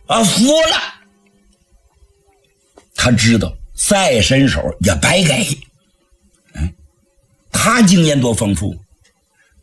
服了。他知道再伸手也白给。他经验多丰富，